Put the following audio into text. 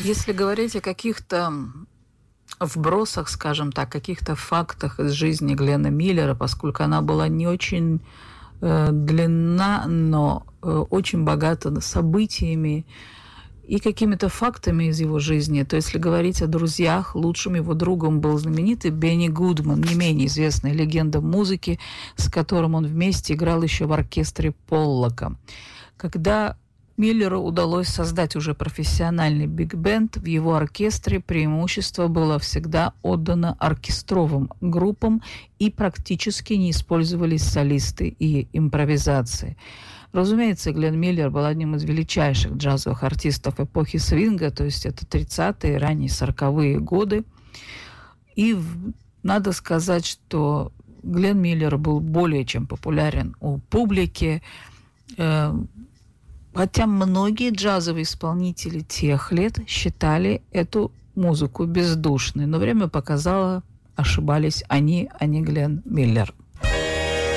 Если говорить о каких-то вбросах, скажем так, каких-то фактах из жизни Гленна Миллера, поскольку она была не очень длинна, но очень богата событиями и какими-то фактами из его жизни, то если говорить о друзьях, лучшим его другом был знаменитый Бенни Гудман, не менее известная легенда музыки, с которым он вместе играл еще в оркестре Поллока. Когда Миллеру удалось создать уже профессиональный биг-бенд, в его оркестре преимущество было всегда отдано оркестровым группам и практически не использовались солисты и импровизации. Разумеется, Глен Миллер был одним из величайших джазовых артистов эпохи свинга, то есть это 30-е, ранние 40-е годы. И надо сказать, что Глен Миллер был более чем популярен у публики, хотя многие джазовые исполнители тех лет считали эту музыку бездушной. Но время показало, ошибались они, а не Глен Миллер.